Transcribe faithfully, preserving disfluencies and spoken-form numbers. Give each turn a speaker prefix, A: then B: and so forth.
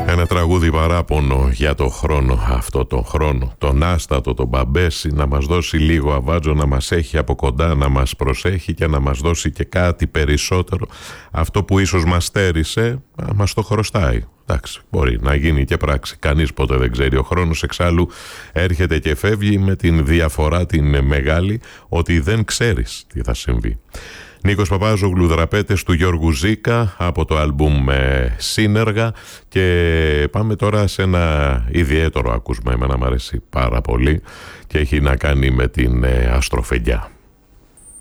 A: Ένα τραγούδι παράπονο για το χρόνο, αυτό τον χρόνο, τον άστατο, τον Μπαμπέση, να μας δώσει λίγο αβάτζο, να μας έχει από κοντά, να μας προσέχει και να μας δώσει και κάτι περισσότερο. Αυτό που ίσως μας στέρισε, μας το χρωστάει. Εντάξει, μπορεί να γίνει και πράξη. Κανείς ποτέ δεν ξέρει. Ο χρόνος εξάλλου έρχεται και φεύγει με την διαφορά την μεγάλη ότι δεν ξέρεις τι θα συμβεί. Νίκος Παπάζογλου, δραπέτες του Γιώργου Ζήκα από το άλμπουμ Σύνεργα, και πάμε τώρα σε ένα ιδιαίτερο άκουσμα. Εμένα μου αρέσει πάρα πολύ και έχει να κάνει με την Αστροφεγγιά.